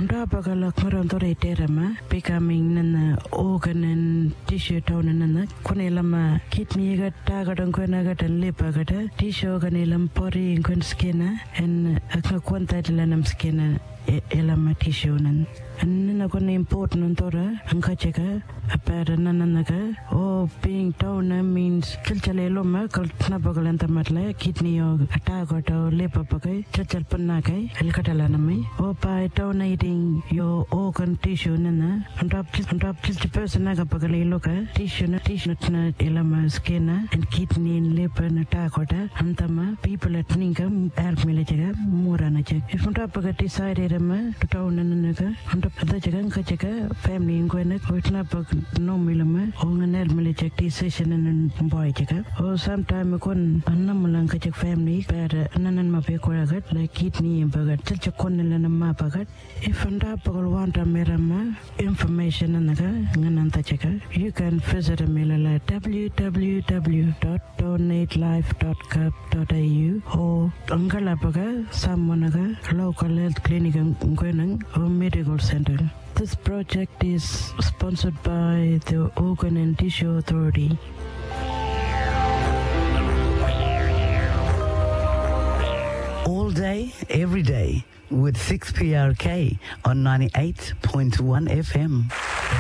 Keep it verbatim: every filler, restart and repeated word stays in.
Funda bagala marandore terama becoming nana organ and tissue tone nana kunelama kidney gata gadon kunagat and lipagata tissue ganelam pori in skin and a quanta lanam skin elama tissue nan and nana important tora and kacheka a parananaga oh being tone means kilchaleloma kaltnabagalanta matla kidney or atagot or lipapakai chachalpanakai elkatalanami oh by donating your organ tissue nana on top on top the person nagapagaliloka tissue na tissue na elama skin and kidney and liver na takota antama people at ninka air milajaga murana check if on top of decided ma to town nanaga on top of the jagan kachaka family ngwena koitna pag no milama on an air milajak decision and boy cheka or sometime kon annamulang kachak family per nanan mapekoragat like kidney and bagat chachakon ma pagat if anda pagal wanta merama information anaga ngananta cheka you can visit a mail w w w dot donate life dot gov dot a u or angala paga samanaga local health clinic ngwenang or medical center. This project is sponsored by the Organ and Tissue Authority. All day, every day, with six P R K on ninety-eight point one F M.